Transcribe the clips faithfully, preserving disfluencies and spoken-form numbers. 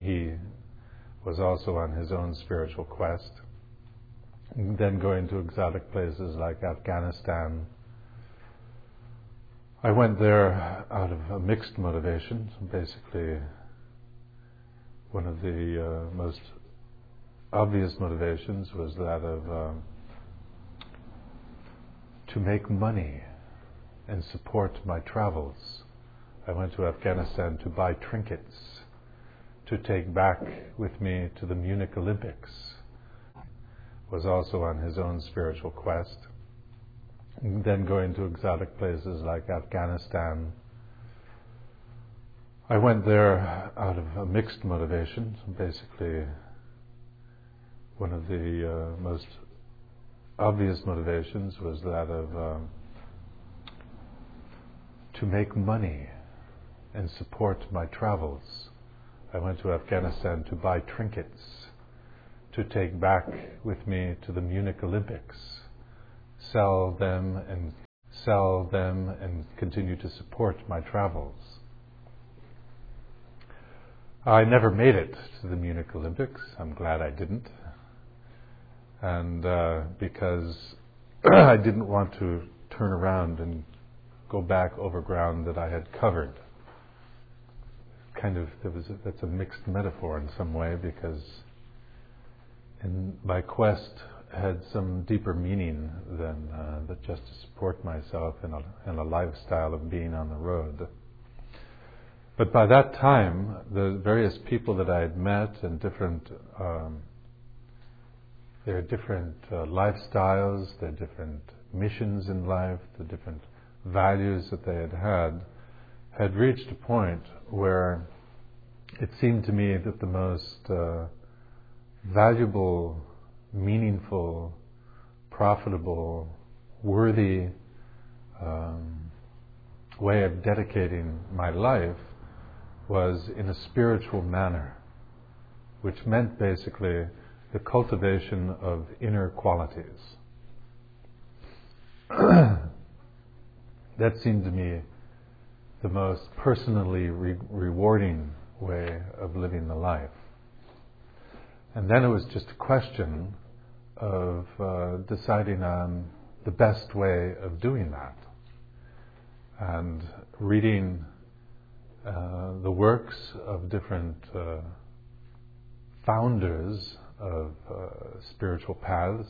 He was also on his own spiritual quest, then going to exotic places like Afghanistan. I went there out of a mixed motivation. Basically, one of the uh, most obvious motivations was that of um, to make money and support my travels. I went to Afghanistan to buy trinkets to take back with me to the Munich Olympics. Was also on his own spiritual quest, then going to exotic places like Afghanistan. I went there out of a mixed motivation. Basically, one of the uh, most obvious motivations was that of um, to make money and support my travels. I went to Afghanistan to buy trinkets to take back with me to the Munich Olympics, sell them and sell them and continue to support my travels. I never made it to the Munich Olympics. I'm glad I didn't. And uh, because I didn't want to turn around and go back over ground that I had covered. Kind of, there was a, that's a mixed metaphor in some way, because in my quest had some deeper meaning than uh, that just to support myself in a, in a lifestyle of being on the road. But by that time, the various people that I had met and different, um, their different uh, lifestyles, their different missions in life, the different values that they had had, had reached a point where it seemed to me that the most uh, valuable, meaningful, profitable, worthy um, way of dedicating my life was in a spiritual manner, which meant basically the cultivation of inner qualities. That seemed to me the most personally re- rewarding way of living the life. And then it was just a question of uh, deciding on the best way of doing that. And reading uh, the works of different uh, founders of uh, spiritual paths,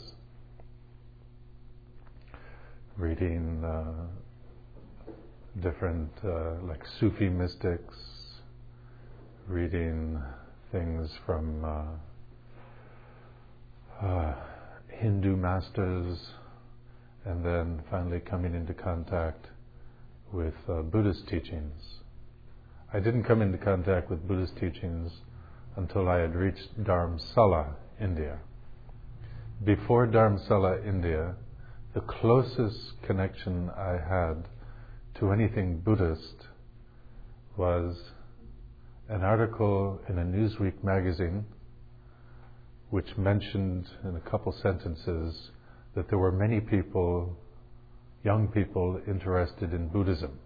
reading uh, different uh, like Sufi mystics, reading things from uh, uh, Hindu masters, and then finally coming into contact with uh, Buddhist teachings. I didn't come into contact with Buddhist teachings until I had reached Dharamsala, India. Before Dharamsala, India, the closest connection I had to anything Buddhist was an article in a Newsweek magazine which mentioned in a couple sentences that there were many people, young people, interested in Buddhism.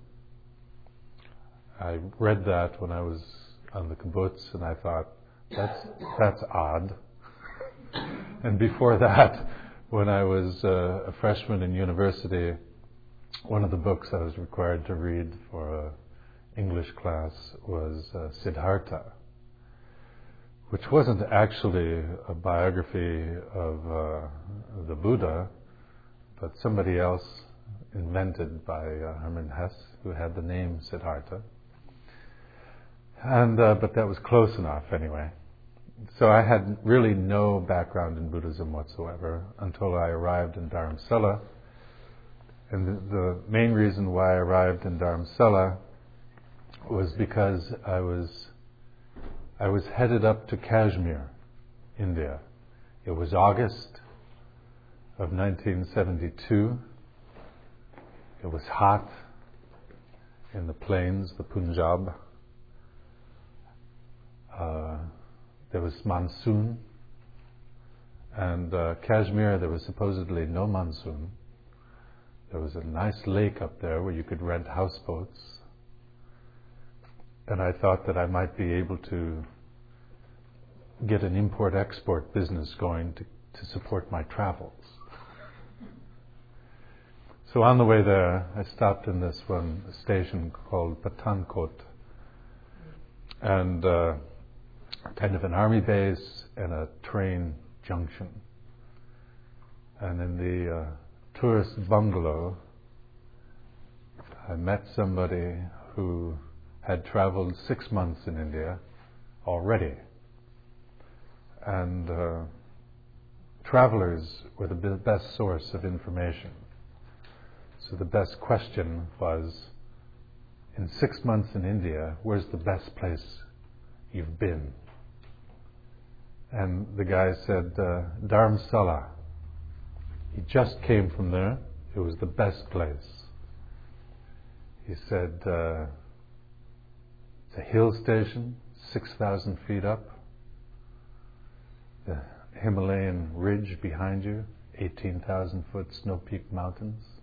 I read that when I was on the kibbutz, and I thought, that's, that's odd. And before that, when I was uh, a freshman in university, one of the books I was required to read for an English class was uh, Siddhartha, which wasn't actually a biography of uh, the Buddha, but somebody else invented by uh, Hermann Hesse, who had the name Siddhartha. And uh, but that was close enough anyway. So I had really no background in Buddhism whatsoever until I arrived in Dharamsala. And the, the main reason why I arrived in Dharamsala was because I was I was headed up to Kashmir, India. It was August of nineteen seventy-two. It was hot in the plains, the Punjab. Uh, there was monsoon, and uh, Kashmir, there was supposedly no monsoon. There was a nice lake up there where you could rent houseboats, and I thought that I might be able to get an import-export business going to, to support my travels. So on the way there, I stopped in this one station called Pathankot, and uh, kind of an army base and a train junction. And in the uh, tourist bungalow, I met somebody who had traveled six months in India already. And uh, travelers were the best source of information. So the best question was, in six months in India, where's the best place you've been? And the guy said, uh, Dharamsala. He just came from there. It was the best place. He said, uh, it's a hill station, six thousand feet up. The Himalayan ridge behind you, eighteen thousand foot snow-peaked mountains.